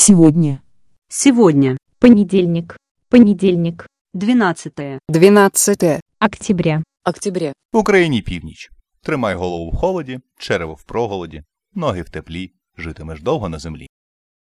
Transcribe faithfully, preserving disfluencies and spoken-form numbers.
Сегодня. Сегодня. Понедельник. Понедельник. Двенадцатое. дванадцяте Октября. октября. В Україні північ. Тримай голову в холоді, черево в проголоді, ноги в теплі, житимеш довго на землі.